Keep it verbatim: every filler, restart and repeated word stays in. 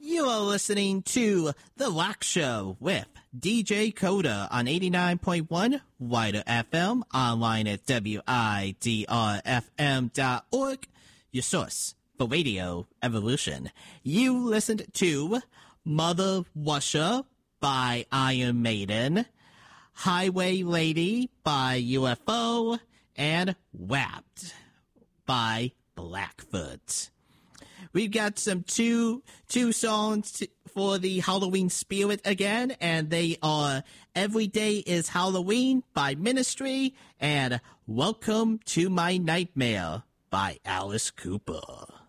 You are listening to The Rock Show with D J Coda on eighty-nine point one Wider F M, online at W I D R F M dot org, your source for Radio Evolution. You listened to Mother Russia by Iron Maiden, Highway Lady by U F O, and Wrapped by Blackfoot. We've got some two two songs to, for the Halloween spirit again, and they are Every Day is Halloween by Ministry and Welcome to My Nightmare by Alice Cooper.